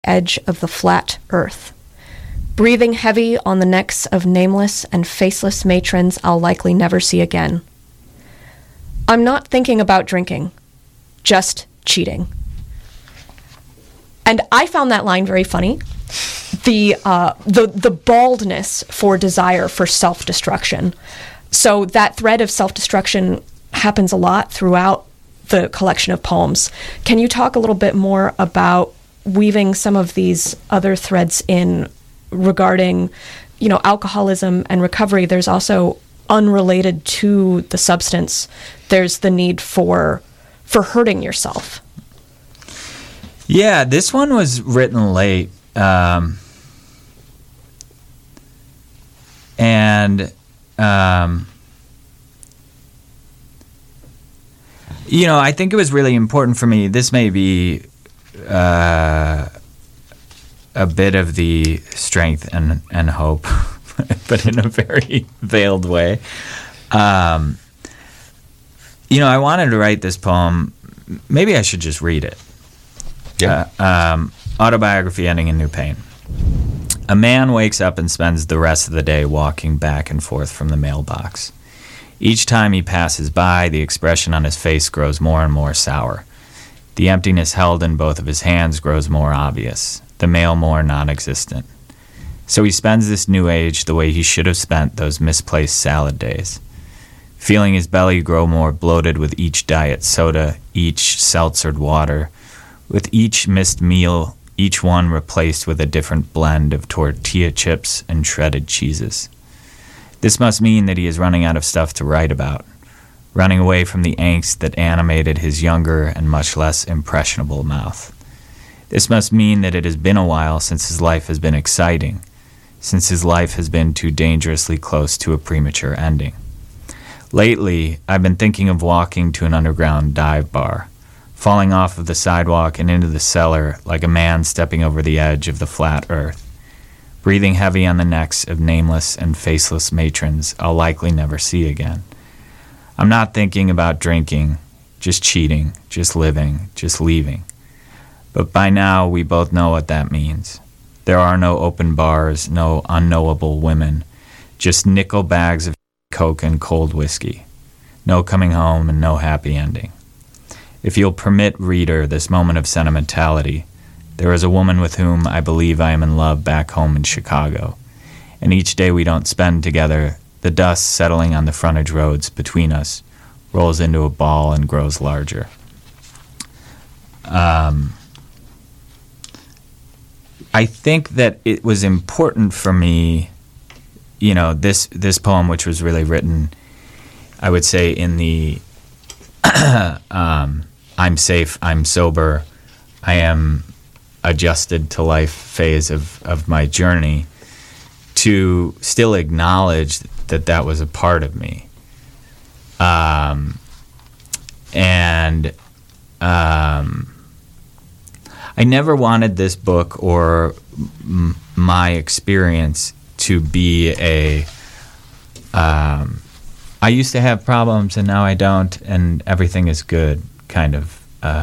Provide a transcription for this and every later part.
edge of the flat earth. Breathing heavy on the necks of nameless and faceless matrons I'll likely never see again. I'm not thinking about drinking, just cheating. And I found that line very funny. The baldness for desire for self-destruction. So that thread of self-destruction happens a lot throughout the collection of poems. Can you talk a little bit more about weaving some of these other threads in regarding, alcoholism and recovery? There's also, unrelated to the substance, there's the need for hurting yourself. Yeah, this one was written late. I think it was really important for me. This may be a bit of the strength and hope, but in a very veiled way. I wanted to write this poem. Maybe I should just read it. Yeah. Autobiography ending in new pain. A man wakes up and spends the rest of the day walking back and forth from the mailbox. Each time he passes by, the expression on his face grows more and more sour. The emptiness held in both of his hands grows more obvious, the mail more non-existent. So he spends this new age the way he should have spent those misplaced salad days, feeling his belly grow more bloated with each diet soda, each seltzered water, with each missed meal, each one replaced with a different blend of tortilla chips and shredded cheeses. This must mean that he is running out of stuff to write about, running away from the angst that animated his younger and much less impressionable mouth. This must mean that it has been a while since his life has been exciting, since his life has been too dangerously close to a premature ending. Lately, I've been thinking of walking to an underground dive bar, falling off of the sidewalk and into the cellar like a man stepping over the edge of the flat earth, breathing heavy on the necks of nameless and faceless matrons I'll likely never see again. I'm not thinking about drinking, just cheating, just living, just leaving. But by now, we both know what that means. There are no open bars, no unknowable women, just nickel bags of Coke and cold whiskey. No coming home and no happy ending. If you'll permit, reader, this moment of sentimentality, there is a woman with whom I believe I am in love back home in Chicago, and each day we don't spend together, the dust settling on the frontage roads between us rolls into a ball and grows larger. I think that it was important for me, this poem, which was really written, I would say, in the I'm safe, I'm sober, I am adjusted to life phase of my journey, to still acknowledge that was a part of me. I never wanted this book or my experience to be I used to have problems and now I don't, and everything is good kind of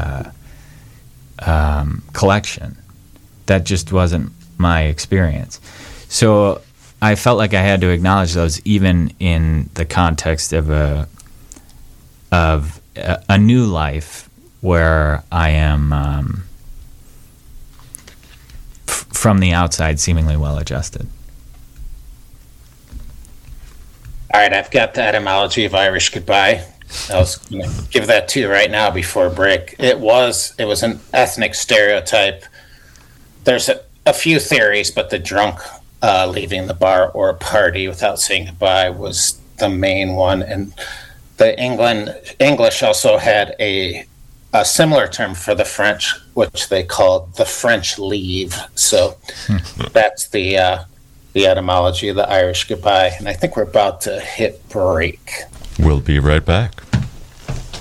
collection. That just wasn't my experience. So I felt like I had to acknowledge those, even in the context of a new life where I am from the outside seemingly well adjusted. All right, I've got the etymology of Irish goodbye. I was going to give that to you right now before break. It was an ethnic stereotype. There's a few theories, but the drunk leaving the bar or a party without saying goodbye was the main one. And the English also had a similar term for the French, which they called the French leave. So that's the etymology of the Irish goodbye. And I think we're about to hit break. We'll be right back.